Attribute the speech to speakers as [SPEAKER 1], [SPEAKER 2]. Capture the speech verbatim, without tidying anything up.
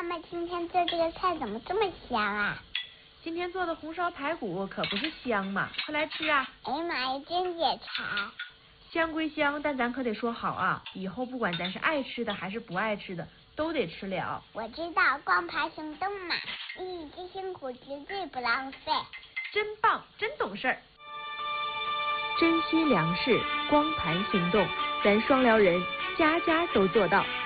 [SPEAKER 1] 妈妈今天做这个菜怎么这么香啊？
[SPEAKER 2] 今天做的红烧排骨可不是香嘛，快来吃啊！
[SPEAKER 1] 哎呀妈呀，真解馋！
[SPEAKER 2] 香归香，但咱可得说好啊，以后不管咱是爱吃的还是不爱吃的，都得吃了。
[SPEAKER 1] 我知道，光盘行动嘛，一己辛苦绝对不浪费。
[SPEAKER 2] 真棒，真懂事儿。珍惜粮食，光盘行动，咱双辽人家家都做到。